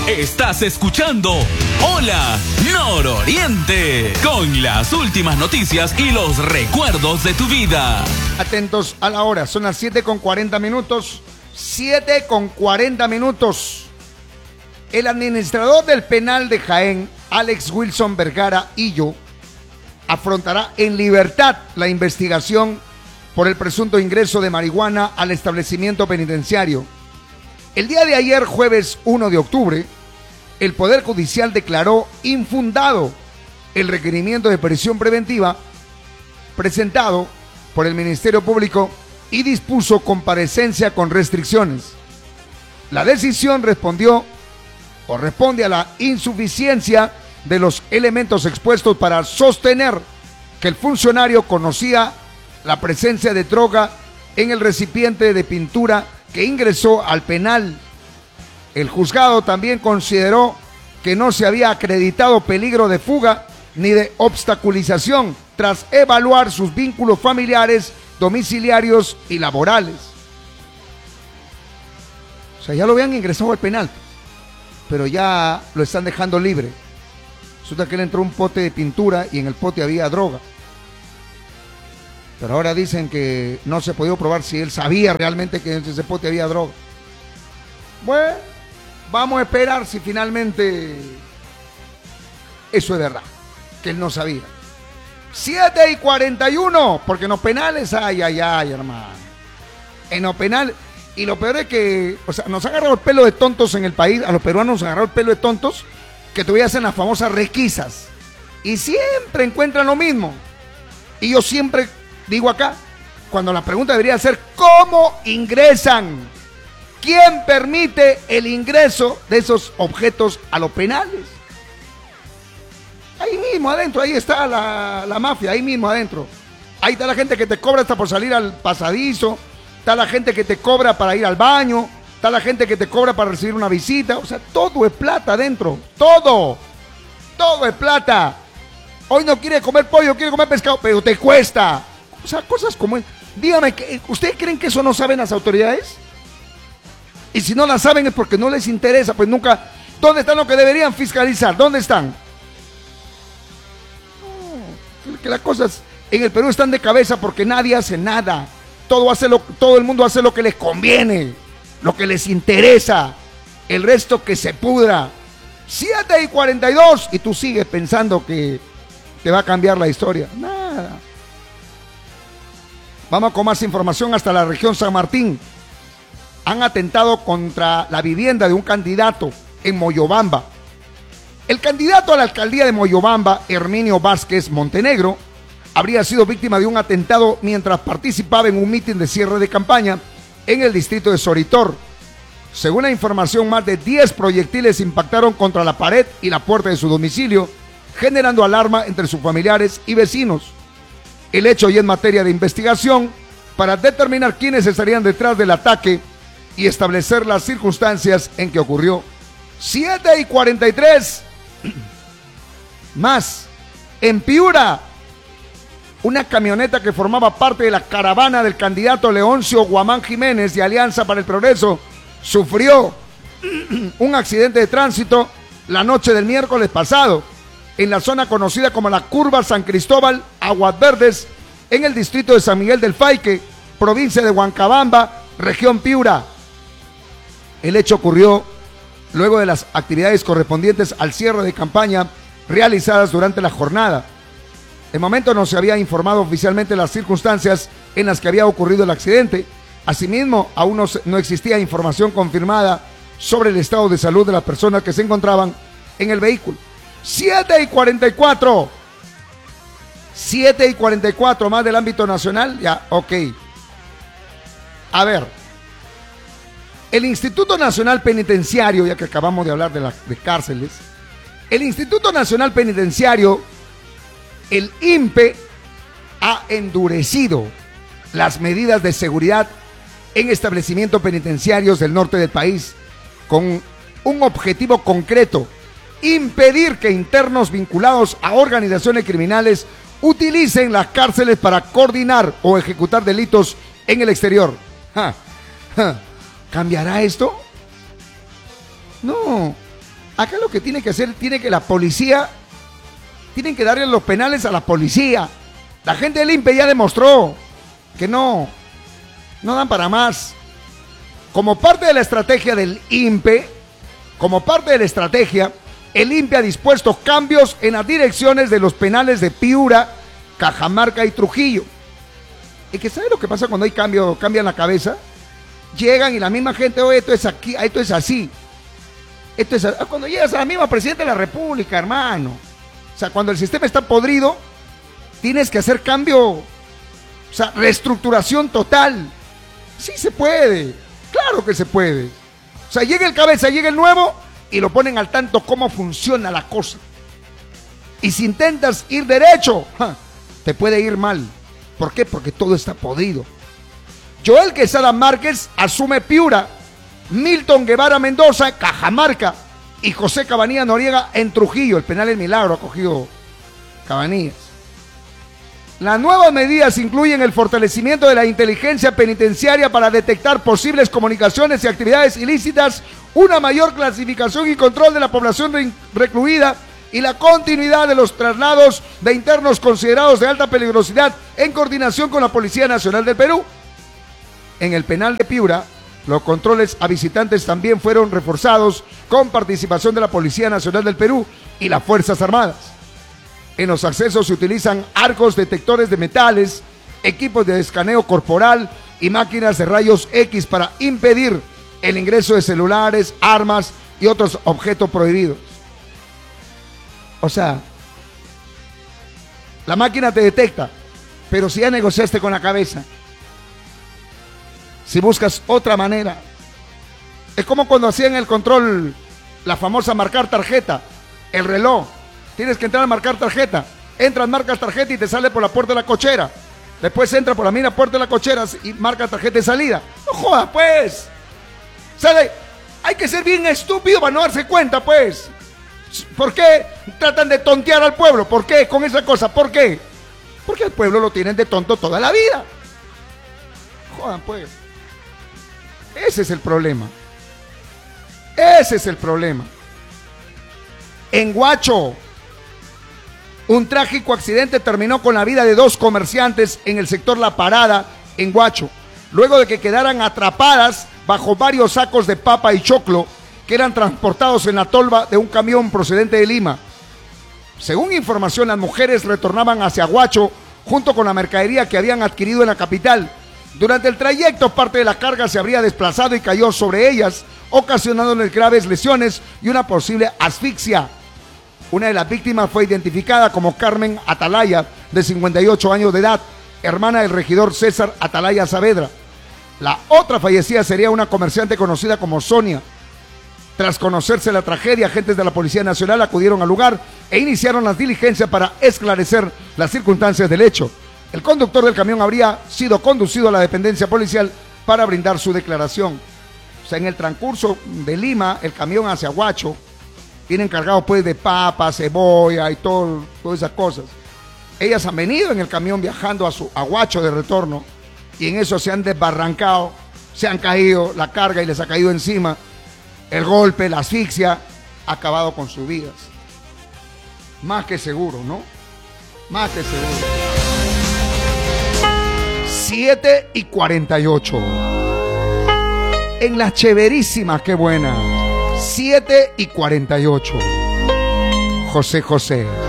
Estás escuchando Hola Nororiente, con las últimas noticias y los recuerdos de tu vida. Atentos a la hora, son las 7:40. 7:40. El administrador del penal de Jaén, Alex Wilson Vergara Illo, afrontará en libertad la investigación por el presunto ingreso de marihuana al establecimiento penitenciario. El día de ayer, jueves 1 de octubre, el Poder Judicial declaró infundado el requerimiento de prisión preventiva presentado por el Ministerio Público y dispuso comparecencia con restricciones. La decisión responde a la insuficiencia de los elementos expuestos para sostener que el funcionario conocía la presencia de droga en el recipiente de pintura que ingresó al penal. El juzgado también consideró que no se había acreditado peligro de fuga ni de obstaculización tras evaluar sus vínculos familiares, domiciliarios y laborales. O sea, ya lo habían ingresado al penal, pero ya lo están dejando libre. Resulta que él entró un pote de pintura y en el pote había droga. Pero ahora dicen que no se ha podido probar si él sabía realmente que en ese pote había droga. Bueno, vamos a esperar si finalmente eso es verdad, que él no sabía. 7:41, porque en los penales, ay, hermano. En los penales, y lo peor es que, o sea, nos ha agarrado el pelo de tontos en el país, a los peruanos nos ha agarrado el pelo de tontos, que todavía hacen las famosas requisas. Y siempre encuentran lo mismo. Y yo siempre digo acá, cuando la pregunta debería ser, ¿cómo ingresan? ¿Quién permite el ingreso de esos objetos a los penales? Ahí mismo adentro, ahí está la mafia, ahí mismo adentro. Ahí está la gente que te cobra hasta por salir al pasadizo, está la gente que te cobra para ir al baño, está la gente que te cobra para recibir una visita. O sea, todo es plata adentro, todo es plata. Hoy no quiere comer pollo, quiere comer pescado, pero te cuesta. O sea, cosas como... Dígame, ¿ustedes creen que eso no saben las autoridades? Y si no la saben es porque no les interesa, pues nunca... ¿Dónde están los que deberían fiscalizar? ¿Dónde están? No, que las cosas en el Perú están de cabeza porque nadie hace nada. Todo el mundo hace lo que les conviene, lo que les interesa. El resto que se pudra. 7:42 y tú sigues pensando que te va a cambiar la historia. Nada. Vamos con más información hasta la región San Martín. Han atentado contra la vivienda de un candidato en Moyobamba. El candidato a la alcaldía de Moyobamba, Herminio Vázquez Montenegro, habría sido víctima de un atentado mientras participaba en un mitin de cierre de campaña en el distrito de Soritor. Según la información, más de 10 proyectiles impactaron contra la pared y la puerta de su domicilio, generando alarma entre sus familiares y vecinos. El hecho ya es materia de investigación para determinar quiénes estarían detrás del ataque y establecer las circunstancias en que ocurrió. 7:43. Más. En Piura, una camioneta que formaba parte de la caravana del candidato Leoncio Guamán Jiménez de Alianza para el Progreso sufrió un accidente de tránsito la noche del miércoles pasado en la zona conocida como la Curva San Cristóbal, Aguas Verdes, en el distrito de San Miguel del Faique, provincia de Huancabamba, región Piura. El hecho ocurrió luego de las actividades correspondientes al cierre de campaña realizadas durante la jornada. De momento no se había informado oficialmente las circunstancias en las que había ocurrido el accidente. Asimismo, aún no existía información confirmada sobre el estado de salud de las personas que se encontraban en el vehículo. 7:44. 7:44, más del ámbito nacional. Ya, ok. A ver. El Instituto Nacional Penitenciario, ya que acabamos de hablar de cárceles, el Instituto Nacional Penitenciario, el INPE, ha endurecido las medidas de seguridad en establecimientos penitenciarios del norte del país con un objetivo concreto: impedir que internos vinculados a organizaciones criminales utilicen las cárceles para coordinar o ejecutar delitos en el exterior. ¿Cambiará esto? No. Acá lo que tiene que hacer, tiene que la policía, tienen que darle los penales a la policía. La gente del INPE ya demostró que no dan para más. Como parte de la estrategia del INPE, el INPE ha dispuesto cambios en las direcciones de los penales de Piura, Cajamarca y Trujillo. ¿Y que sabe lo que pasa cuando hay cambian la cabeza? Llegan y la misma gente, oye, esto es aquí, esto es así. Cuando llegas a la misma presidenta de la República, hermano. O sea, cuando el sistema está podrido, tienes que hacer cambio, o sea, reestructuración total. Sí se puede, claro que se puede. O sea, llega el cabeza, llega el nuevo y lo ponen al tanto cómo funciona la cosa. Y si intentas ir derecho, te puede ir mal. ¿Por qué? Porque todo está podrido. Joel Quesada Márquez asume Piura, Milton Guevara Mendoza, Cajamarca, y José Cabanillas Noriega en Trujillo. El penal El Milagro ha cogido Cabanillas. Las nuevas medidas incluyen el fortalecimiento de la inteligencia penitenciaria para detectar posibles comunicaciones y actividades ilícitas, una mayor clasificación y control de la población recluida y la continuidad de los traslados de internos considerados de alta peligrosidad en coordinación con la Policía Nacional del Perú. En el penal de Piura, los controles a visitantes también fueron reforzados con participación de la Policía Nacional del Perú y las Fuerzas Armadas. En los accesos se utilizan arcos detectores de metales, equipos de escaneo corporal y máquinas de rayos X para impedir el ingreso de celulares, armas y otros objetos prohibidos. O sea, la máquina te detecta, pero si ya negociaste con la cabeza, si buscas otra manera, es como cuando hacían el control, la famosa marcar tarjeta, el reloj. Tienes que entrar a marcar tarjeta. Entras, marcas tarjeta y te sale por la puerta de la cochera. Después entra por la misma puerta de la cochera y marca tarjeta de salida. No jodas, pues. ¿Sale? Hay que ser bien estúpido para no darse cuenta, pues. ¿Por qué tratan de tontear al pueblo? ¿Por qué con esa cosa? ¿Por qué? Porque al pueblo lo tienen de tonto toda la vida. Jodan, pues. Ese es el problema. Ese es el problema. En Huacho, un trágico accidente terminó con la vida de 2 comerciantes en el sector La Parada, en Huacho, luego de que quedaran atrapadas bajo varios sacos de papa y choclo que eran transportados en la tolva de un camión procedente de Lima. Según información, las mujeres retornaban hacia Huacho junto con la mercadería que habían adquirido en la capital. Durante el trayecto, parte de la carga se habría desplazado y cayó sobre ellas, ocasionándoles graves lesiones y una posible asfixia. Una de las víctimas fue identificada como Carmen Atalaya, de 58 años de edad, hermana del regidor César Atalaya Saavedra. La otra fallecida sería una comerciante conocida como Sonia. Tras conocerse la tragedia, agentes de la Policía Nacional acudieron al lugar e iniciaron las diligencias para esclarecer las circunstancias del hecho. El conductor del camión habría sido conducido a la dependencia policial para brindar su declaración. O sea, en el transcurso de Lima, el camión hacia Huacho, vienen cargados pues de papas, cebolla y todas esas cosas. Ellas han venido en el camión viajando a Huacho de retorno y en eso se han desbarrancado, se han caído, la carga y les ha caído encima. El golpe, la asfixia, ha acabado con sus vidas. Más que seguro, ¿no? Más que seguro. 7:48. En las chéverísimas, qué buena. 7:48. José José.